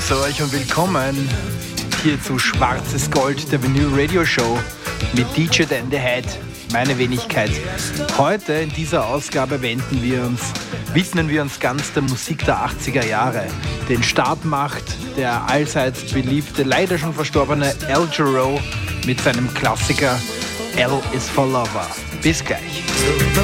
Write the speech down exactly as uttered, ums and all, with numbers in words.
Grüß euch und willkommen hier zu Schwarzes Gold, der Vinyl Radio Show mit D J Dan the Head, meine Wenigkeit. Heute in dieser Ausgabe wenden wir uns, widmen wir uns ganz der Musik der achtziger Jahre. Den Start macht der allseits beliebte, leider schon verstorbene Al Jarreau mit seinem Klassiker L is for Lover. Bis gleich.